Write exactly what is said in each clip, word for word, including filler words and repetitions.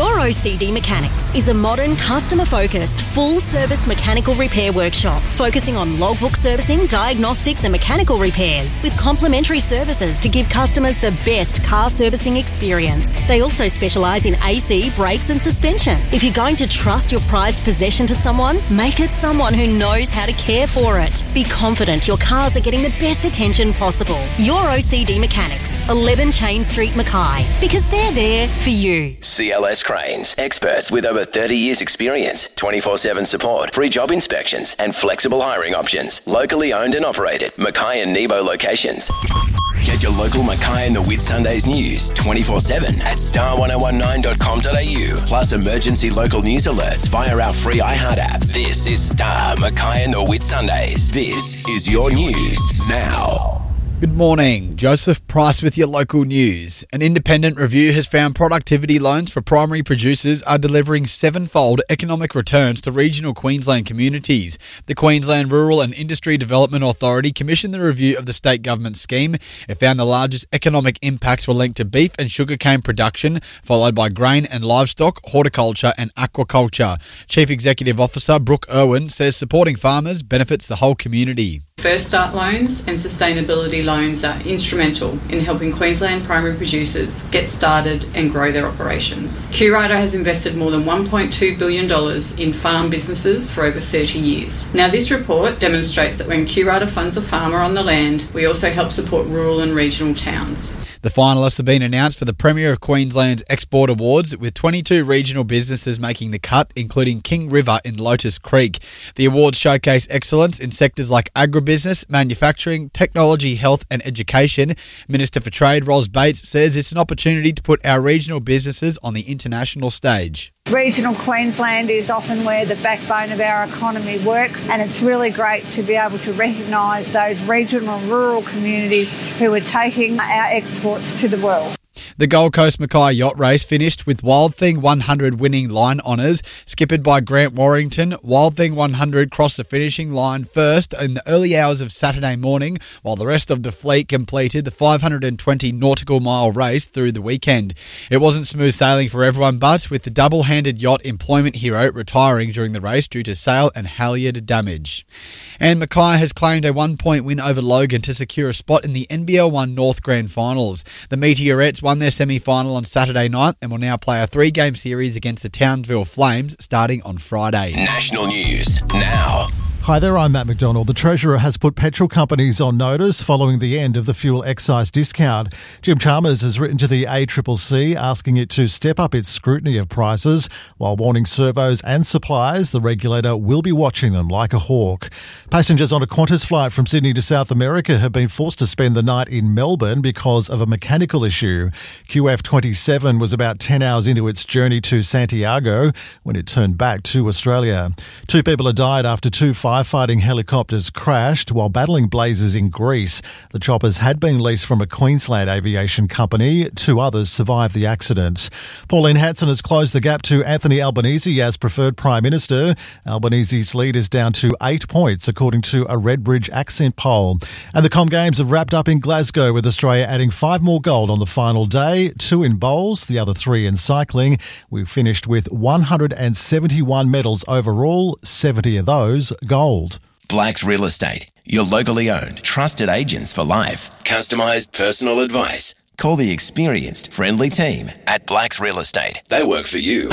Your O C D Mechanics is a modern, customer-focused, full-service mechanical repair workshop focusing on logbook servicing, diagnostics and mechanical repairs with complimentary services to give customers the best car servicing experience. They also specialise in A C, brakes and suspension. If you're going to trust your prized possession to someone, make it someone who knows how to care for it. Be confident your cars are getting the best attention possible. Your O C D Mechanics, eleven Chain Street, Mackay, because they're there for you. C L S Cranes, experts with over thirty years experience, twenty-four seven support, free job inspections and flexible hiring options. Locally owned and operated, Mackay and Nebo locations. Get your local Mackay and the Whitsundays news twenty-four seven at star ten nineteen dot com dot a u, plus emergency local news alerts via our free iHeart app. This is Star Mackay and the Whitsundays. This is your news now. Good morning. Joseph Price with your local news. An independent review has found productivity loans for primary producers are delivering sevenfold economic returns to regional Queensland communities. The Queensland Rural and Industry Development Authority commissioned the review of the state government scheme. It found the largest economic impacts were linked to beef and sugarcane production, followed by grain and livestock, horticulture and aquaculture. Chief Executive Officer Brooke Irwin says supporting farmers benefits the whole community. First Start loans and sustainability loans are instrumental in helping Queensland primary producers get started and grow their operations. Q-Rider has invested more than one point two billion dollars in farm businesses for over thirty years. Now, this report demonstrates that when Q-Rider funds a farmer on the land, we also help support rural and regional towns. The finalists have been announced for the Premier of Queensland's Export Awards, with twenty-two regional businesses making the cut, including King River in Lotus Creek. The awards showcase excellence in sectors like agribusiness, manufacturing, technology, health and education. Minister for Trade Ros Bates says it's an opportunity to put our regional businesses on the international stage. Regional Queensland is often where the backbone of our economy works, and it's really great to be able to recognise those regional and rural communities who are taking our exports to the world. The Gold Coast Mackay Yacht Race finished with Wild Thing one hundred winning line honours. Skippered by Grant Warrington, Wild Thing one hundred crossed the finishing line first in the early hours of Saturday morning, while the rest of the fleet completed the five hundred twenty nautical mile race through the weekend. It wasn't smooth sailing for everyone, but with the double-handed yacht Employment Hero retiring during the race due to sail and halyard damage. And Mackay has claimed a one-point win over Logan to secure a spot in the N B L one North Grand Finals. The Meteorettes won their semi-final on Saturday night and will now play a three-game series against the Townsville Flames starting on Friday. National news now. Hi there, I'm Matt McDonald. The Treasurer has put petrol companies on notice following the end of the fuel excise discount. Jim Chalmers has written to the A C C C asking it to step up its scrutiny of prices while warning servos and suppliers the regulator will be watching them like a hawk. Passengers on a Qantas flight from Sydney to South America have been forced to spend the night in Melbourne because of a mechanical issue. Q F twenty-seven was about ten hours into its journey to Santiago when it turned back to Australia. Two people have died after two fires Firefighting helicopters crashed while battling blazes in Greece. The choppers had been leased from a Queensland aviation company. Two others survived the accident. Pauline Hanson has closed the gap to Anthony Albanese as preferred Prime Minister. Albanese's lead is down to eight points, according to a Redbridge accent poll. And the Com Games have wrapped up in Glasgow, with Australia adding five more gold on the final day, two in bowls, the other three in cycling. We finished with one hundred seventy-one medals overall, seventy of those gold. Blacks Real Estate, your locally owned, trusted agents for life. Customised personal advice. Call the experienced, friendly team at Blacks Real Estate. They work for you.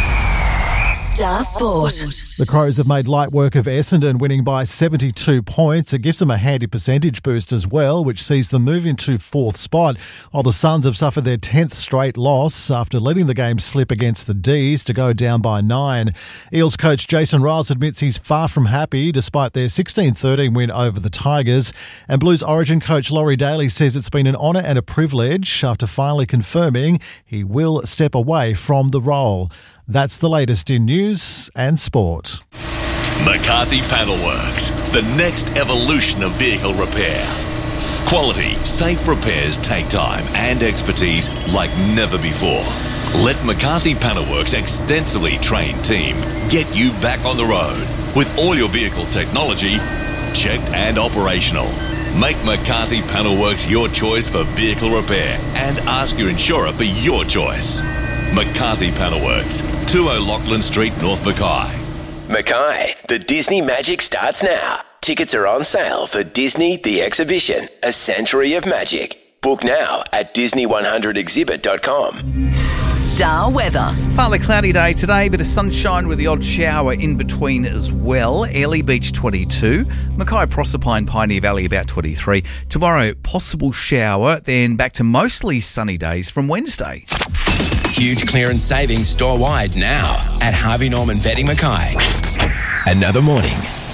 Star Sport. The Crows have made light work of Essendon, winning by seventy-two points. It gives them a handy percentage boost as well, which sees them move into fourth spot, while the Suns have suffered their tenth straight loss after letting the game slip against the D's to go down by nine. Eels coach Jason Riles admits he's far from happy despite their sixteen thirteen win over the Tigers. And Blues Origin coach Laurie Daly says it's been an honour and a privilege after finally confirming he will step away from the role. That's the latest in news and sport. McCarthy Panelworks, the next evolution of vehicle repair. Quality, safe repairs take time and expertise like never before. Let McCarthy Panelworks' extensively trained team get you back on the road with all your vehicle technology checked and operational. Make McCarthy Panelworks your choice for vehicle repair and ask your insurer for your choice. McCarthy Panelworks, two O'Loughlin Street, North Mackay. Mackay, the Disney Magic starts now. Tickets are on sale for Disney The Exhibition, A Century of Magic. Book now at disney one hundred exhibit dot com. Star weather. Partly cloudy day today, bit of sunshine with the odd shower in between as well. Airlie Beach twenty-two, Mackay Proserpine Pioneer Valley about twenty-three. Tomorrow, possible shower, then back to mostly sunny days from Wednesday. Huge clearance savings store-wide now at Harvey Norman Vetting Mackay. Another morning.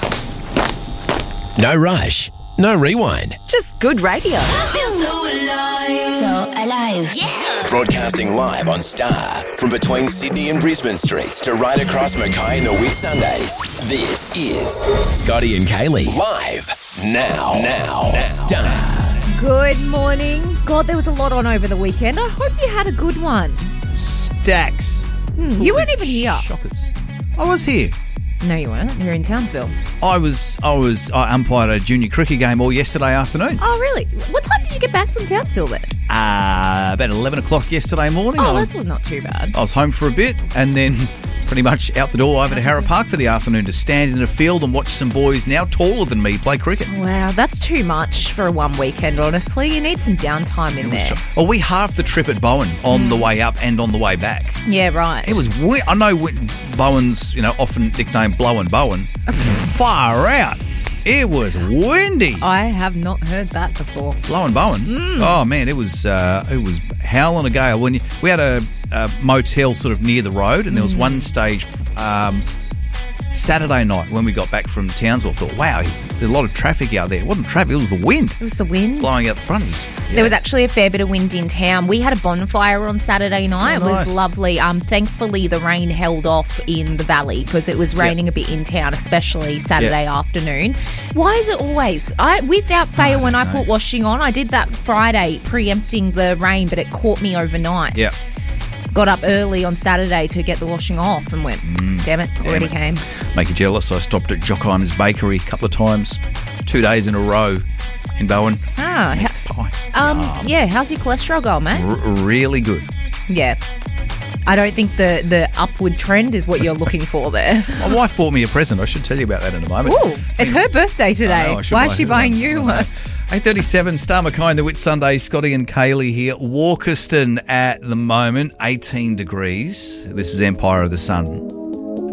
No rush, no rewind. Just good radio. I feel so alive. So alive. Yeah. Broadcasting live on Star from between Sydney and Brisbane streets to right across Mackay and the Whitsundays. This is Scotty and Kaylee live now. Now, now. Star. Good morning. God, there was a lot on over the weekend. I hope you had a good one. Stacks. Hmm, you weren't even here. Shockers. I was here. No, you weren't. You were in Townsville. I was. I was. I umpired a junior cricket game all yesterday afternoon. Oh, really? What time did you get back from Townsville then? Uh, about eleven o'clock yesterday morning. Oh, I that's was not too bad. I was home for a bit and then pretty much out the door over to Harrow Park for the afternoon to stand in a field and watch some boys now taller than me play cricket. Wow, that's too much for one weekend, honestly. You need some downtime in there. Well, we halved the trip at Bowen on mm. the way up and on the way back. Yeah, right. It was weird. I know Bowen's, you know, often nicknamed Blowin' Bowen. Far out. It was windy. I have not heard that before. Blowin' Bowen. Mm. Oh man, it was uh, it was howling a gale. When you, we had a, a motel sort of near the road, and there was mm. one stage um, Saturday night when we got back from Townsville. I thought, wow, there's a lot of traffic out there. It wasn't traffic; it was the wind. It was the wind blowing out the front. It was, yeah. There was actually a fair bit of wind in town. We had a bonfire on Saturday night. Oh, nice. It was lovely. Um, thankfully, the rain held off in the valley because it was raining yep. a bit in town, especially Saturday yep. afternoon. Why is it always? I without fail, I when know. I put washing on, I did that Friday, preempting the rain, but it caught me overnight. Yeah. Got up early on Saturday to get the washing off and went, mm, damn it, damn already it. came. Make you jealous. I stopped at Jockheimer's Bakery a couple of times, two days in a row in Bowen. Ah, ha- um, um, yeah. How's your cholesterol going, mate? R- really good. Yeah. I don't think the, the upward trend is what you're looking for there. My wife bought me a present. I should tell you about that in a moment. Ooh, it's her birthday today. Know, Why is she buying you one? eight thirty-seven, Star Mackay and the Whit Sunday. Scotty and Kaylee here. Walkerston at the moment, eighteen degrees. This is Empire of the Sun.